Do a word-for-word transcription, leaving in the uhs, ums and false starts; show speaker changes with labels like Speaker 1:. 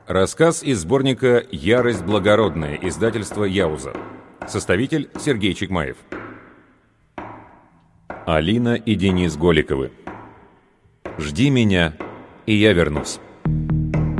Speaker 1: Рассказ из сборника «Ярость благородная», издательство «Яуза». Составитель Сергей Чекмаев. Алина и Денис Голиковы. «Жди меня, и я вернусь».